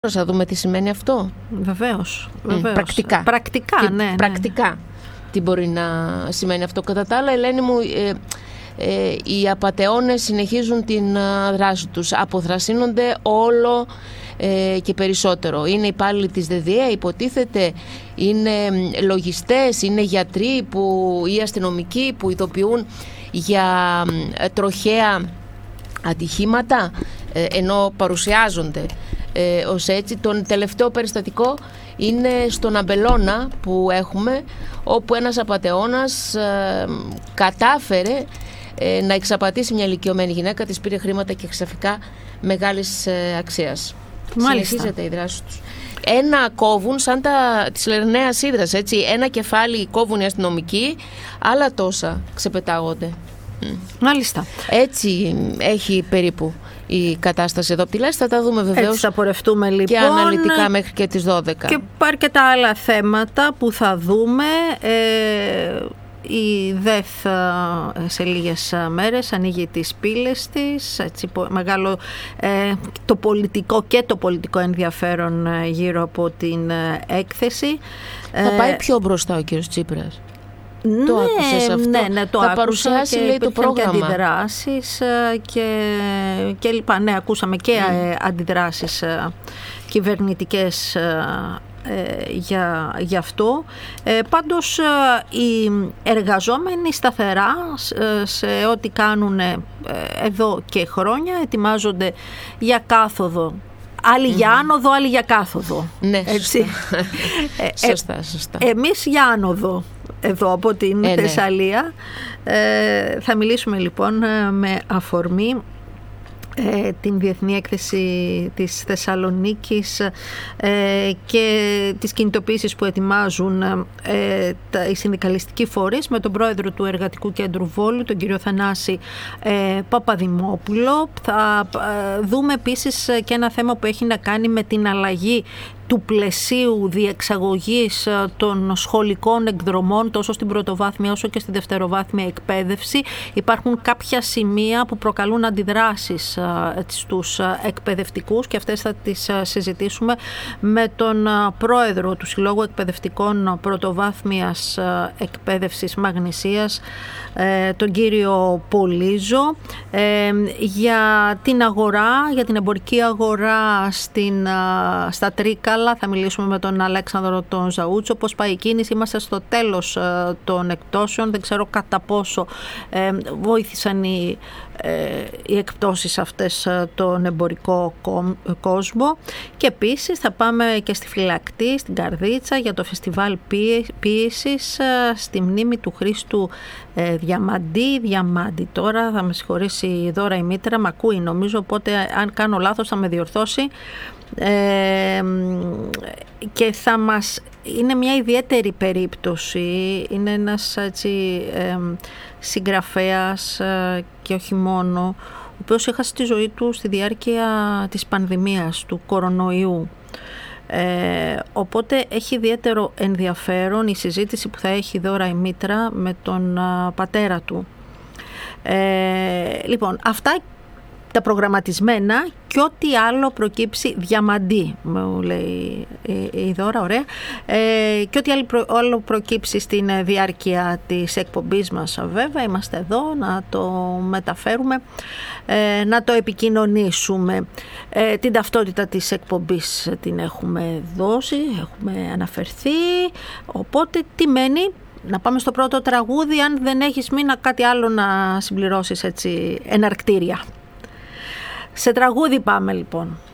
Θα δούμε τι σημαίνει αυτό. Βεβαίως. Πρακτικά. Πρακτικά. Τι μπορεί να σημαίνει αυτό. Κατά τα άλλα, Ελένη μου, οι απατεώνες συνεχίζουν την δράση τους. Αποθρασύνονται όλο και περισσότερο. Είναι υπάλληλοι της ΔΔΕ, υποτίθεται, είναι λογιστές, είναι γιατροί ή αστυνομικοί που ειδοποιούν για τροχαία ατυχήματα, ενώ παρουσιάζονται ως έτσι. Το τελευταίο περιστατικό είναι στον Αμπελώνα που έχουμε, όπου ένας απατεώνας κατάφερε να εξαπατήσει μια ηλικιωμένη γυναίκα, της πήρε χρήματα και ξαφνικά μεγάλης αξίας. Συνεχίζεται η δράση τους. Ένα κόβουν σαν της Λερναίας Ύδρας, έτσι. Ένα κεφάλι κόβουν οι αστυνομικοί, άλλα τόσα ξεπετάγονται. Μάλιστα. Έτσι έχει περίπου η κατάσταση εδώ. Θα τα δούμε βεβαίως. Έτσι θα πορευτούμε λοιπόν. Και αναλυτικά μέχρι και τις 12. Και αρκετά άλλα θέματα που θα δούμε. Η ΔΕΘ σε λίγες μέρες ανοίγει τις πύλες της, έτσι, μεγάλο το πολιτικό ενδιαφέρον γύρω από την έκθεση. Θα πάει πιο μπροστά ο κύριος Τσίπρας. Το άκουσες αυτό? Ναι, το θα παρουσιάσει, λέει, το πρόγραμμα. Και αντιδράσεις και λοιπά. Ναι, ακούσαμε και αντιδράσεις κυβερνητικές για αυτό. Πάντως οι εργαζόμενοι σταθερά σε ό,τι κάνουν εδώ και χρόνια ετοιμάζονται για κάθοδο. Άλλοι για άνοδο, άλλοι για κάθοδο. Ναι, έτσι. Σωστά. Εμείς για άνοδο εδώ από την Θεσσαλία. Θα μιλήσουμε λοιπόν με αφορμή την Διεθνή Έκθεση της Θεσσαλονίκης και τις κινητοποίησεις που ετοιμάζουν οι συνδικαλιστικοί φορείς με τον πρόεδρο του Εργατικού Κέντρου Βόλου, τον κύριο Θανάση Παπαδημόπουλο. Θα δούμε επίσης και ένα θέμα που έχει να κάνει με την αλλαγή του πλαισίου διεξαγωγής των σχολικών εκδρομών τόσο στην πρωτοβάθμια όσο και στη δευτεροβάθμια εκπαίδευση. Υπάρχουν κάποια σημεία που προκαλούν αντιδράσεις στους εκπαιδευτικούς και αυτές θα τις συζητήσουμε με τον πρόεδρο του Συλλόγου Εκπαιδευτικών Πρωτοβάθμιας Εκπαίδευσης Μαγνησίας, τον κύριο Πολύζο, για την αγορά, για την εμπορική αγορά στα Τρίκαλα. Θα μιλήσουμε με τον Αλέξανδρο τον Ζαούτσο. Πώς πάει η κίνηση? Είμαστε στο τέλος των εκπτώσεων. Δεν ξέρω κατά πόσο βοήθησαν οι εκπτώσεις αυτές τον εμπορικό κόσμο. Και επίσης θα πάμε και στη Φυλακτή, στην Καρδίτσα, για το φεστιβάλ ποίησης στη μνήμη του Χρήστου Διαμάντη. Τώρα θα με συγχωρήσει η Δώρα η μήτρα, μ' ακούει νομίζω, οπότε αν κάνω λάθος θα με διορθώσει. Και είναι μια ιδιαίτερη περίπτωση. Είναι ένας συγγραφέας και όχι μόνο, ο οποίος έχασε τη ζωή του στη διάρκεια της πανδημίας του κορονοϊού. Οπότε έχει ιδιαίτερο ενδιαφέρον η συζήτηση που θα έχει Δώρα η μήτρα με τον πατέρα του. Λοιπόν, αυτά τα προγραμματισμένα και ό,τι άλλο προκύψει. Διαμαντή, μου λέει η Δώρα, ωραία. Και ό,τι άλλο προκύψει στην διάρκεια της εκπομπής μας, βέβαια, είμαστε εδώ να το μεταφέρουμε, να το επικοινωνήσουμε. Την ταυτότητα της εκπομπής την έχουμε δώσει, έχουμε αναφερθεί, οπότε τι μένει? Να πάμε στο πρώτο τραγούδι, αν δεν έχεις μήνα κάτι άλλο να συμπληρώσεις έτσι εναρκτήρια. Σε τραγούδι πάμε λοιπόν.